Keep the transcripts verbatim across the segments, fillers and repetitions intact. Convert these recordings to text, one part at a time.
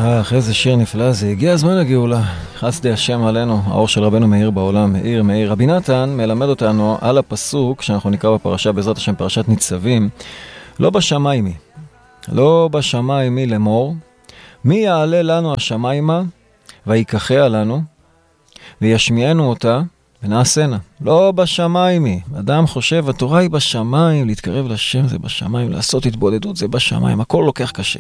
אה, איזה שיר נפלא זה. הגיע הזמן לגאולה. חסדי השם עלינו, האור של רבנו מאיר בעולם. מאיר, מאיר. רבי נתן מלמד אותנו על הפסוק שאנחנו נקרא בפרשה, בעזרת השם, פרשת ניצבים. לא בשמיים היא. לא בשמיים היא לאמור. מי יעלה לנו השמיימה ויקחה לנו וישמיענו אותה ונעשנה. לא בשמיים היא. אדם חושב, התורה היא בשמיים, להתקרב לשם זה בשמיים, לעשות התבודדות זה בשמיים. הכל לוקח קשה.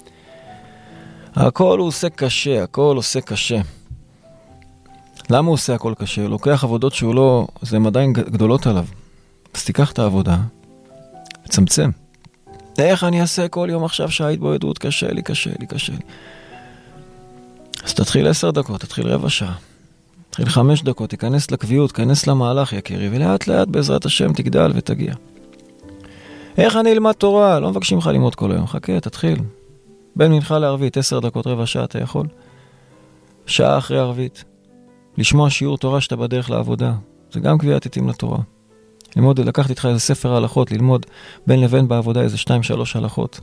הכל הוא עושה קשה, הכל עושה קשה. למה הוא עושה הכל קשה? הוא לוקח עבודות שהוא לא, זה עדיין גדולות עליו. אז תיקח את העבודה, וצמצם. איך אני אעשה כל יום עכשיו שההתבודדות קשה לי, קשה לי, קשה לי. אז תתחיל עשר דקות, תתחיל רבע שעה. תתחיל חמש דקות, תיכנס לקביעות, תיכנס למהלך יקירי, ולאט לאט בעזרת השם תגדל ותגיע. איך אני אלמד תורה? לא מבקשים לך ללמוד כל היום. חכה, תתחיל. בין מנחה לערבית, עשר דקות, רבע שעה, אתה יכול. שעה אחרי ערבית. לשמוע שיעור תורה שאתה בדרך לעבודה. זה גם קביעת עתים לתורה. ללמוד, לקחת איתך איזה ספר הלכות, ללמוד בין לבין בעבודה איזה שתיים, שלוש הלכות.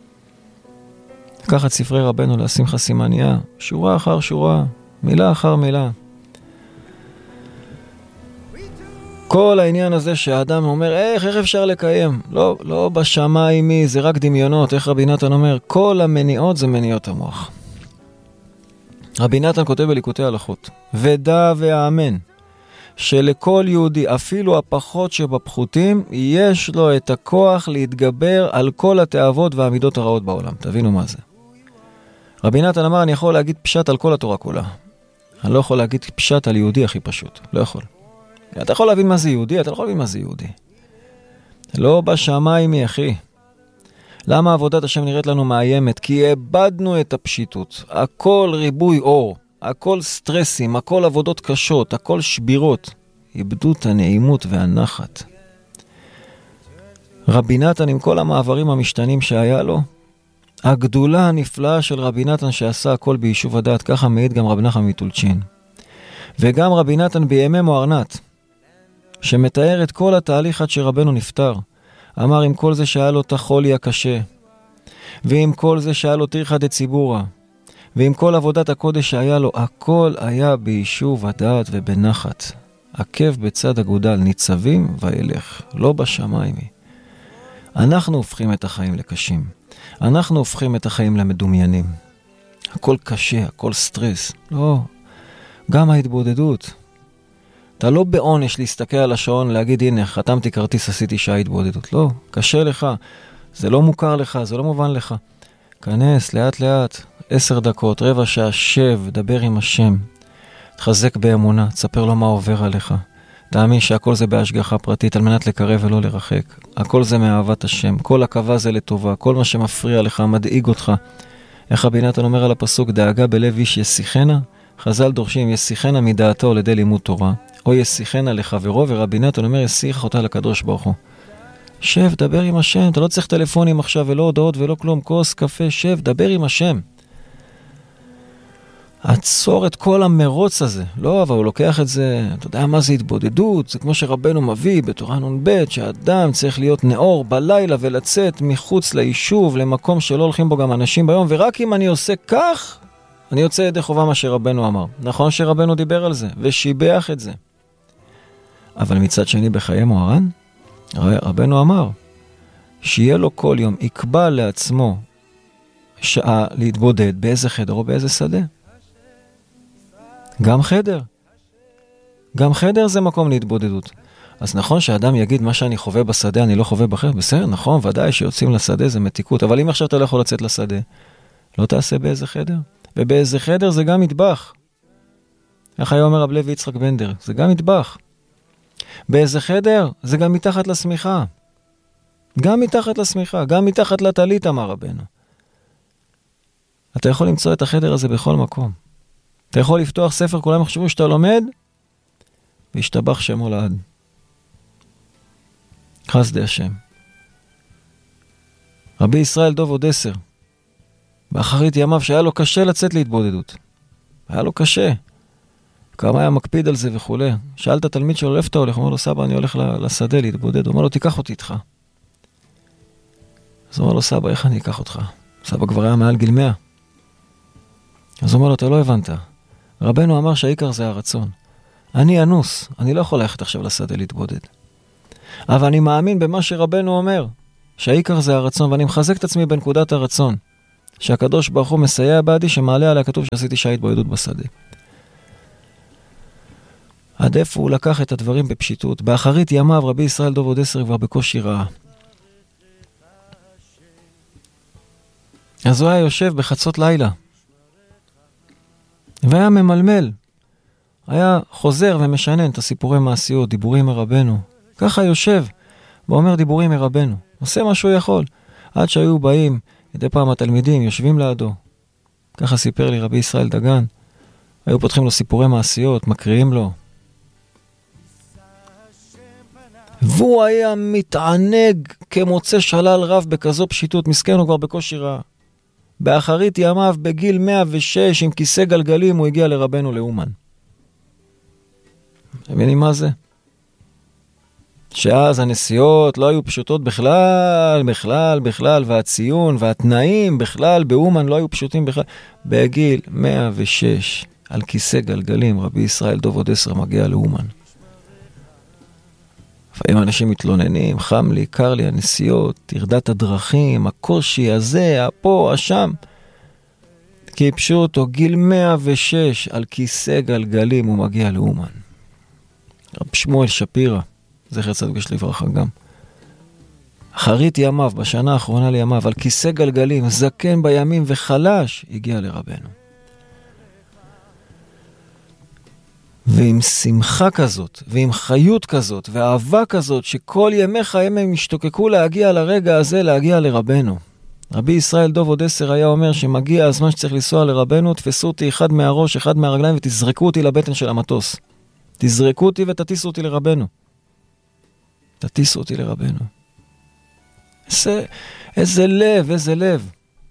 לקחת ספרי רבנו, לשים לך סימניה, שורה אחר שורה, מילה אחר מילה. כל העניין הזה שהאדם אומר, איך, איך אפשר לקיים? לא, לא בשמיים מי, זה רק דמיונות. איך רבי נתן אומר? כל המניעות זה מניעות המוח. רבי נתן כותב בליקוטי הלכות, ודע ואמן, שלכל יהודי, אפילו הפחות שבפחותים, יש לו את הכוח להתגבר על כל התאוות והעמידות הרעות בעולם. תבינו מה זה. רבי נתן אמר, אני יכול להגיד פשט על כל התורה כולה. אני לא יכול להגיד פשט על יהודי הכי פשוט. לא יכול. אתה יכול להבין מה זה יהודי, אתה לא יכול להבין מה זה יהודי. לא בשמיים מי אחי. למה עבודת השם נראית לנו מאיימת? כי איבדנו את הפשיטות. הכל ריבוי אור, הכל סטרסים, הכל עבודות קשות, הכל שבירות. איבדו את הנעימות והנחת. רבי נתן עם כל המעברים המשתנים שהיה לו, הגדולה הנפלאה של רבי נתן שעשה הכל ביישוב הדעת, ככה מעיד גם רב נחמן מטולצ'ין. וגם רבי נתן בימי מוארנת, שמתאר את כל התהליך עד שרבנו נפטר. אמר, עם כל זה שהיה לו את החולי הקשה, ועם כל זה שהיה לו תריחא דציבורא, ועם כל עבודת הקודש שהיה לו, הכל היה ביישוב הדעת ובנחת. עקב בצד אגודל, ניצבים וילך, לא בשמיים. אנחנו הופכים את החיים לקשים. אנחנו הופכים את החיים למדומיינים. הכל קשה, הכל סטרס. לא, גם ההתבודדות. אתה לא בעונש להסתכל על השעון, להגיד, הנה, חתמתי כרטיס, עשיתי שעה התבודדות. לא, קשה לך, זה לא מוכר לך, זה לא מובן לך. כנס, לאט לאט, עשר דקות, רבע שעה, שב, דבר עם השם. תחזק באמונה, תספר לו מה עובר עליך. תאמין שהכל זה בהשגחה פרטית, על מנת לקרב ולא לרחק. הכל זה מאהבת השם, כל עכבה זה לטובה, כל מה שמפריע לך, מדאיג אותך. איך רבי נתן אומר על הפסוק, דאגה בלב איש ישיחנה? חז"ל דורשים, ישיחנה מדעתו על ידי לימוד תורה, או ישיחנה לחברו, ורבי נתן אומר, ישיח אותה לקדוש ברוך הוא. שב, דבר עם השם, אתה לא צריך טלפונים עכשיו, ולא הודעות ולא כלום, כוס, קפה, שב, דבר עם השם. עצור את כל המרוץ הזה. לא, אבל הוא לוקח את זה, אתה יודע מה זה התבודדות, זה כמו שרבנו מביא בתורה נון ב' שהאדם צריך להיות נאור בלילה ולצאת מחוץ ליישוב, למקום שלא הולכים בו גם אנשים ביום, ורק אם אני עושה כך, אני יוצא ידי חובה מה שרבנו אמר. נכון שרבנו דיבר על זה, ושיבח את זה. אבל מצד שני בחיי מוהר"ן, רבנו אמר, שיהיה לו כל יום, יקבע לעצמו שעה להתבודד באיזה חדר או באיזה שדה. גם חדר. גם חדר זה מקום להתבודדות. אז נכון שאדם יגיד מה שאני חווה בשדה, אני לא חווה בחדר. בסדר, נכון, ודאי שיוצאים לשדה זה מתיקות. אבל אם עכשיו אתה לא יכול לצאת לשדה, לא תעשה באיזה חדר. ובאיזה חדר זה גם מטבח. איך היה אומר רב לוי יצחק בנדר? זה גם מטבח. באיזה חדר זה גם מתחת לשמיכה. גם מתחת לשמיכה, גם מתחת לטלית, אמר רבנו. אתה יכול למצוא את החדר הזה בכל מקום. אתה יכול לפתוח ספר, כולם יחשבו שאתה לומד, וישתבח שמו לעד. חסדי השם. רבי ישראל דוב עוד עשר, באחרית ימיו שהיה לו קשה לצאת להתבודדות. היה לו קשה. כמה היה מקפיד על זה וכו'. שאל את התלמיד שלו, איפה אתה הולך? הוא אומר לו, סבא, אני הולך לשדה להתבודד. הוא אומר לו, תיקח אותי איתך. אז הוא אומר לו, סבא, איך אני אקח אותך? סבא כבר היה מעל גיל מאה. אז הוא אומר לו, אתה לא הבנת. רבנו אמר שהעיקר זה הרצון. אני אנוס, אני לא יכול ללכת עכשיו לשדה להתבודד. אבל אני מאמין במה שרבנו אומר, שהעיקר זה הרצון, ואני מחזק את עצמי בנקודת הרצון, שהקדוש ברוך הוא מסייע בעדי, שמעלה עליה כתוב שעשיתי שעה התבודדות בשדה. עד איפה הוא לקח את הדברים בפשיטות. באחרית ימיו רבי ישראל דוב עוד עשר כבר בקושי ראה. אז הוא היה יושב בחצות לילה, והיה ממלמל, היה חוזר ומשנן את הסיפורי מעשיות, דיבורים מרבנו. ככה יושב ואומר דיבורים מרבנו, עושה מה שהוא יכול, עד שהיו באים מדי פעם התלמידים, יושבים לידו. ככה סיפר לי רבי ישראל דגן, היו פותחים לו סיפורי מעשיות, מקריאים לו. והוא היה מתענג כמוצא שלל רב בכזו פשיטות, מסכן הוא כבר בקושי ראה. באחרית ימיו בגיל מאה ושש עם כיסא גלגלים הוא הגיע לרבנו לאומן. מבינים מה זה? שאז הנסיעות לא היו פשוטות בכלל, בכלל, בכלל, והציון והתנאים בכלל באומן לא היו פשוטים בכלל. בגיל מאה ושש על כיסא גלגלים רבי ישראל דוב עוד עשר מגיע לאומן. לפעמים אנשים מתלוננים, חם לי, קר לי, הנסיעות, תרדת הדרכים, הקושי הזה, הפה, השם. כי פשוט הוא גיל מאה ושש על כיסא גלגלים הוא מגיע לאומן. רב שמואל שפירא, זכר צדיק לברכה גם. אחרית ימיו, בשנה האחרונה לימיו, על כיסא גלגלים, זקן בימים וחלש, הגיע לרבנו. ועם שמחה כזאת, ועם חיות כזאת, ואהבה כזאת, שכל ימי חיים הם השתוקקו להגיע לרגע הזה, להגיע לרבנו. רבי ישראל דוב עוד עשר היה אומר שמגיע הזמן שצריך לנסוע לרבנו, תפסו אותי אחד מהראש, אחד מהרגליים, ותזרקו אותי לבטן של המטוס. תזרקו אותי ותטיסו אותי לרבנו. תטיסו אותי לרבנו. איזה, איזה לב, איזה לב.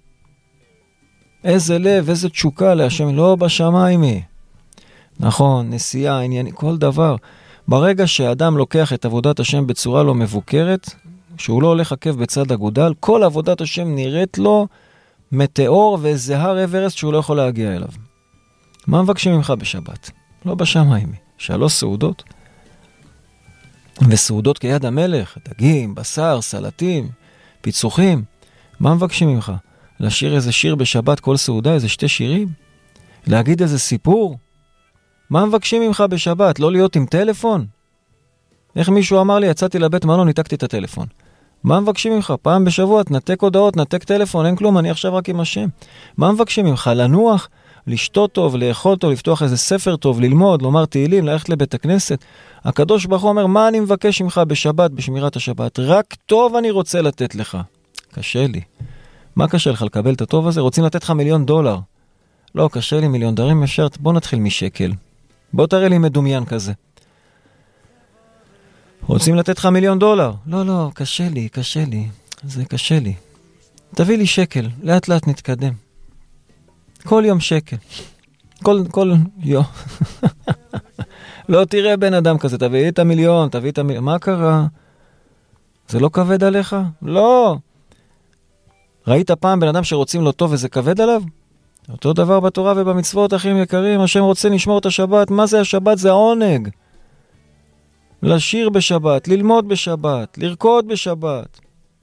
איזה לב, איזה תשוקה להשם, לא בשמיים היא. נכון, נסיעה, עניין, כל דבר. ברגע שאדם לוקח את עבודת השם בצורה לא מבוקרת, שהוא לא הולך עקב בצד אגודל, כל עבודת השם נראית לו מטאור ואיזה הר אברסט שהוא לא יכול להגיע אליו. מה מבקשים ממך בשבת? לא בשמיים. שלוש סעודות. וסעודות כיד המלך, דגים, בשר, סלטים, פיצוחים. מה מבקשים ממך? לשיר איזה שיר בשבת כל סעודה, איזה שתי שירים? להגיד איזה סיפור? מה מבקשים ממך בשבת? לא להיות עם טלפון? איך מישהו אמר לי, יצאתי לבית מלון, ניתקתי את הטלפון. מה מבקשים ממך? פעם בשבוע, תנתק הודעות, נתק טלפון, אין כלום, אני עכשיו רק עם השם. מה מבקשים ממך? לנוח, לשתות טוב, לאכול טוב, לפתוח איזה ספר טוב, ללמוד, לומר תהילים, ללכת לבית הכנסת. הקדוש ברוך הוא אומר, מה אני מבקש ממך בשבת, בשמירת השבת? רק טוב אני רוצה לתת לך. קשה לי. מה קשה לך לקבל את הטוב הזה? רוצים לתת לך מיליון דולר. לא, קשה לי מיליון דולרים, אפשר, בוא נתחיל משקל. בוא תראה לי מדומיין כזה. רוצים לתת לך מיליון דולר? לא, לא, קשה לי, קשה לי. זה קשה לי. תביא לי שקל, לאט לאט נתקדם. כל יום שקל. כל, כל יום. לא תראה בן אדם כזה, תביא את המיליון, תביא את המיליון. מה קרה? זה לא כבד עליך? לא. ראית פעם בן אדם שרוצים לו טוב וזה כבד עליו? אותו דבר בתורה ובמצוות, אחים יקרים, השם רוצה לשמור את השבת. מה זה השבת? זה העונג. לשיר בשבת, ללמוד בשבת, לרקוד בשבת.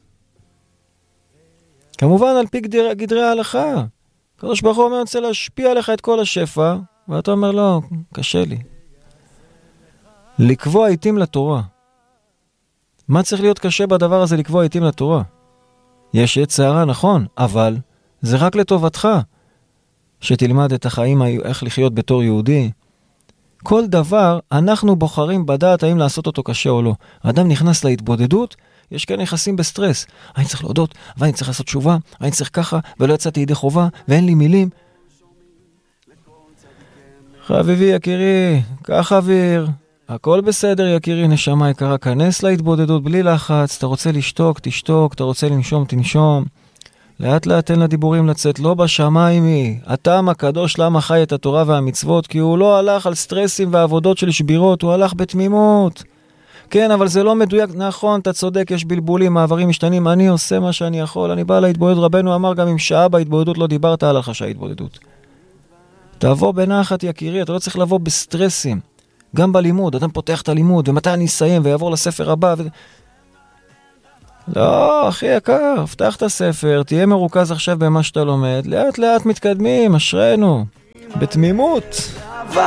כמובן על פי גדרי, גדרי ההלכה. הקדוש ברוך הוא אומר, אני רוצה להשפיע עליך את כל השפע, ואתה אומר, לא, קשה לי. לקבוע עיתים לתורה. מה צריך להיות קשה בדבר הזה לקבוע עיתים לתורה? יש עת שערה, נכון, אבל זה רק לטובתך. שתלמד את החיים, איך לחיות בתור יהודי. כל דבר אנחנו בוחרים בדעת האם לעשות אותו קשה או לא. האדם נכנס להתבודדות, יש כאן נכנסים בסטרס. אני צריך להודות, ואני צריך לעשות תשובה, אני צריך ככה, ולא יצאתי ידי חובה, ואין לי מילים. חביבי יקירי, קח אוויר, הכל בסדר יקירי, נשמה יקרה, כנס להתבודדות בלי לחץ, אתה רוצה לשתוק, תשתוק, אתה רוצה לנשום, תנשום. לאט לאט תן לדיבורים לצאת, לא בשמיים היא. הטעם הקדוש למה חי את התורה והמצוות, כי הוא לא הלך על סטרסים ועבודות של שבירות, הוא הלך בתמימות. כן, אבל זה לא מדויק, נכון, אתה צודק, יש בלבולים, מעברים משתנים, אני עושה מה שאני יכול, אני בא להתבודד, רבנו אמר גם אם שעה בהתבודדות לא דיברת על החשה התבודדות. תעבור בנחת יקירי, אתה לא צריך לבוא בסטרסים. גם בלימוד, אדם פותח את הלימוד, ומתי אני אסיים ויעבור לספר הבא. ו... לא, אחי יקר, פתח את הספר, תהיה מרוכז עכשיו במה שאתה לומד, לאט לאט מתקדמים, אשרנו, בתמימות.